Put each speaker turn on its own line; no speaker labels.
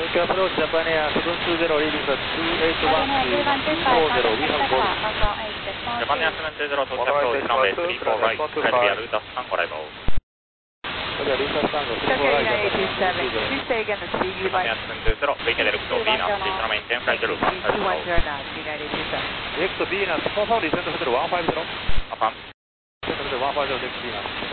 Tokyo approach Japan Air 720 leaving the 281240, we have call.
Japan Air 720 到着approach runway 34 right, try to be a route as sun arrival.
Tokyo
Tuesday again, the CU
Japan Air 720, vacate Electro Venus, please remain 10 flight loop and flight loop.
United Tuesday.
Next Venus, confirm descent hotel 150.
Affirm.
Descent hotel 150 next Venus.